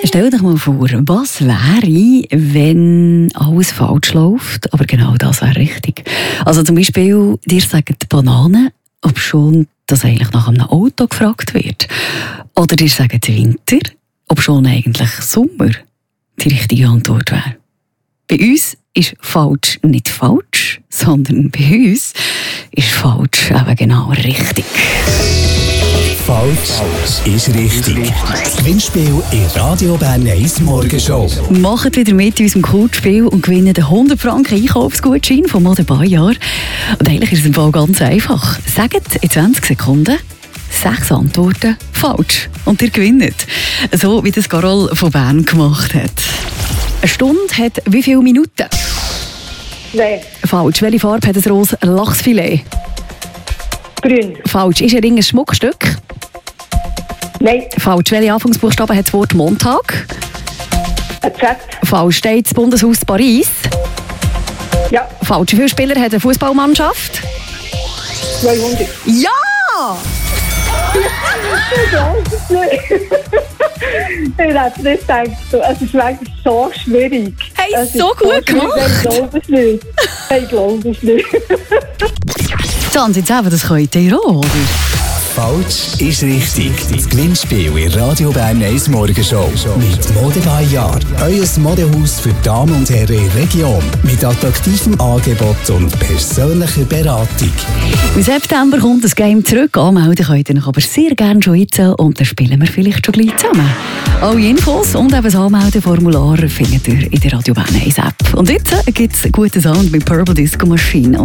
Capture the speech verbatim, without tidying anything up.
Stell dir mal vor, was wäre, wenn alles falsch läuft, aber genau das wäre richtig. Also zum Beispiel, dir sagen die Bananen, ob schon das eigentlich nach einem Auto gefragt wird. Oder dir sagen die Winter, ob schon eigentlich Sommer die richtige Antwort wäre. Bei uns ist falsch nicht falsch, sondern bei uns ist falsch eben genau richtig. Falsch ist richtig. Das Gewinnspiel in Radio Bern eins Morgenshow. Macht wieder mit in unserem Kultspiel und gewinnt den hundert Franken Einkaufsgutschein von Mode Bayer. Und eigentlich ist es im Fall ganz einfach. Sagt in zwanzig Sekunden sechs Antworten falsch. Und ihr gewinnt. So wie das Carol von Bern gemacht hat. Eine Stunde hat wie viele Minuten? Nein. Falsch. Welche Farbe hat ein rohes Lachsfilet? Grün. Falsch. Ist ein Ring ein Schmuckstück? Nein. Falsch. Welche Anfangsbuchstaben hat das Wort Montag? Ein Z. Falsch. Steht das Bundeshaus Paris? Ja. Falsch. Wie viele Spieler hat eine Fußballmannschaft? zweihundert. Ja! Ich hätte nicht gedacht, es ist wirklich so schwierig. Hey, es so ist gut gemacht. Ich glaube es nicht. Ich glaube es nicht. Dann jetzt eben, das könnt ihr auch, oder? Falsch ist richtig. Das Gewinnspiel in Radio Bern eins Morgenshow. Mit Mode Bayer. Euer Modehaus für Damen und Herren in der Region. Mit attraktivem Angebot und persönlicher Beratung. Im September kommt das Game zurück. Anmelden könnt ihr euch aber sehr gerne schon jetzt. Und dann spielen wir vielleicht schon gleich zusammen. Alle Infos und eben das Anmeldeformular findet ihr in der Radio Bern eins App. Und jetzt gibt es guten Sound mit Purple Disco Machine.